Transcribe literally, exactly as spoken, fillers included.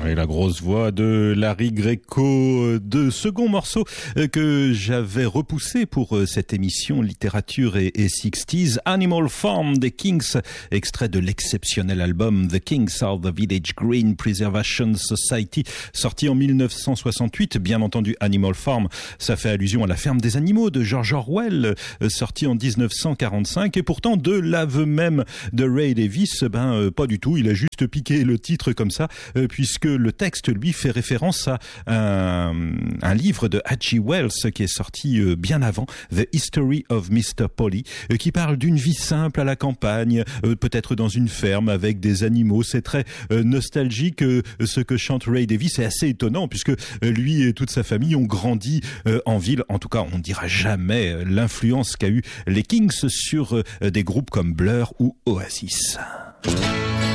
Et la grosse voix de Larry Greco, de second morceau que j'avais repoussé pour cette émission littérature et, et sixties, Animal Farm des Kings, extrait de l'exceptionnel album The Kings Are the Village Green Preservation Society, sorti en mille neuf cent soixante-huit. Bien entendu, Animal Farm, ça fait allusion à la ferme des animaux de George Orwell, sorti en dix-neuf cent quarante-cinq, et pourtant de l'aveu même de Ray Davies, ben pas du tout, il a juste piqué le titre comme ça, puisque le texte, lui, fait référence à un, un livre de H G Wells qui est sorti bien avant, The History of mister Polly, qui parle d'une vie simple à la campagne, peut-être dans une ferme avec des animaux. C'est très nostalgique ce que chante Ray Davies. C'est assez étonnant puisque lui et toute sa famille ont grandi en ville. En tout cas, on ne dira jamais l'influence qu'a eu les Kings sur des groupes comme Blur ou Oasis.